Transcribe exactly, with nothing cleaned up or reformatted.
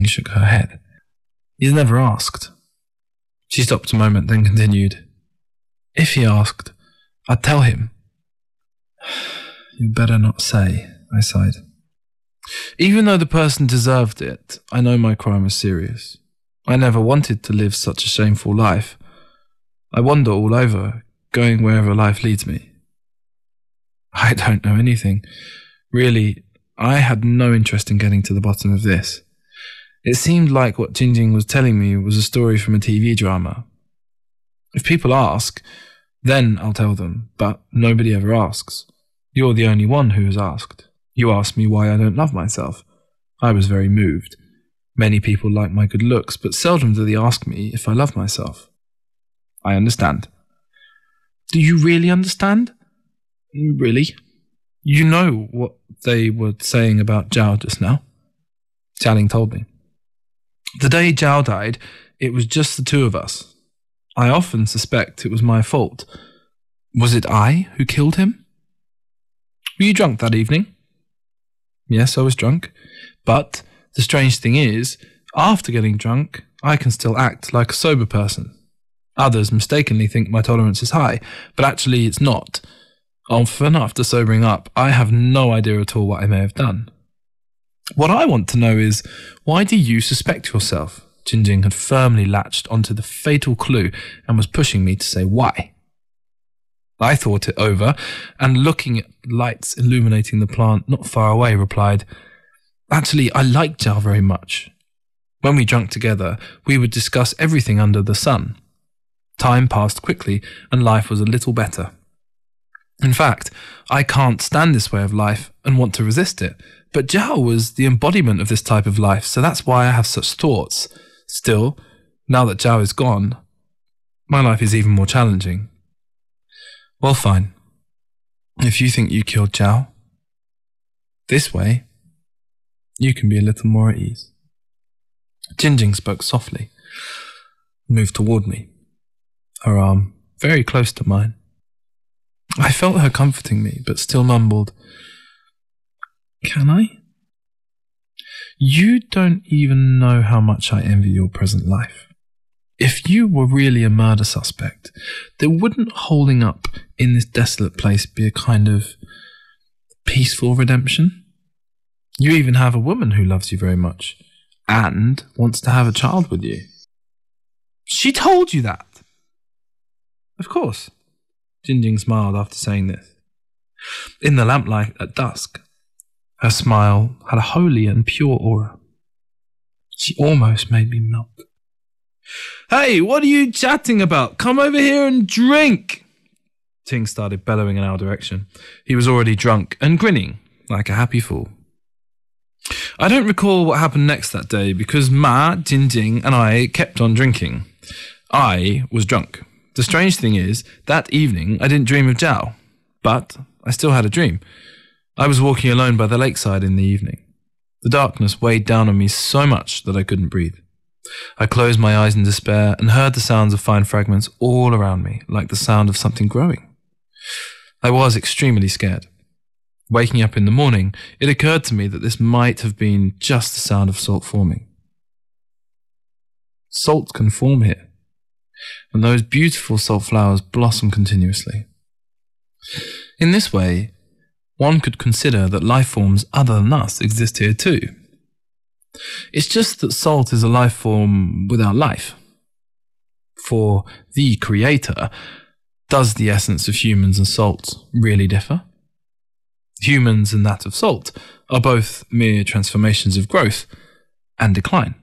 shook her head. He's never asked. She stopped a moment, then continued. If he asked, I'd tell him. You'd better not say, I sighed. Even though the person deserved it, I know my crime was serious. I never wanted to live such a shameful life. I wander all over, going wherever life leads me. I don't know anything. Really, I had no interest in getting to the bottom of this. It seemed like what Jinjing was telling me was a story from a T V drama. If people ask, then I'll tell them, but nobody ever asks. You're the only one who has asked. You asked me why I don't love myself. I was very moved. Many people like my good looks, but seldom do they ask me if I love myself. I understand. Do you really understand? Really? You know what they were saying about Zhao just now? Jialing told me. The day Zhao died, it was just the two of us. I often suspect it was my fault. Was it I who killed him? Were you drunk that evening? Yes, I was drunk. But the strange thing is, after getting drunk, I can still act like a sober person. Others mistakenly think my tolerance is high, but actually it's not. Often after sobering up, I have no idea at all what I may have done. What I want to know is, why do you suspect yourself? Jinjing had firmly latched onto the fatal clue and was pushing me to say why. I thought it over, and looking at lights illuminating the plant not far away, replied, Actually, I like Zhao very much. When we drank together, we would discuss everything under the sun. Time passed quickly, and life was a little better. In fact, I can't stand this way of life and want to resist it, but Zhao was the embodiment of this type of life, so that's why I have such thoughts. Still, now that Zhao is gone, my life is even more challenging. Well, fine. If you think you killed Zhao, this way, you can be a little more at ease. Jinjing spoke softly, moved toward me, her arm very close to mine. I felt her comforting me, but still mumbled, Can I? You don't even know how much I envy your present life. If you were really a murder suspect, then wouldn't holding up in this desolate place be a kind of peaceful redemption? You even have a woman who loves you very much and wants to have a child with you. She told you that? Of course. Jinjing smiled after saying this. In the lamplight at dusk, her smile had a holy and pure aura. She almost made me melt. Hey, what are you chatting about? Come over here and drink! Ting started bellowing in our direction. He was already drunk and grinning like a happy fool. I don't recall what happened next that day because Ma, Jinjing, and I kept on drinking. I was drunk. The strange thing is, that evening I didn't dream of Zhao, but I still had a dream. I was walking alone by the lakeside in the evening. The darkness weighed down on me so much that I couldn't breathe. I closed my eyes in despair and heard the sounds of fine fragments all around me, like the sound of something growing. I was extremely scared. Waking up in the morning, it occurred to me that this might have been just the sound of salt forming. Salt can form here, and those beautiful salt flowers blossom continuously. In this way, one could consider that life forms other than us exist here too. It's just that salt is a life form without life. For the Creator, does the essence of humans and salt really differ? Humans and that of salt are both mere transformations of growth and decline.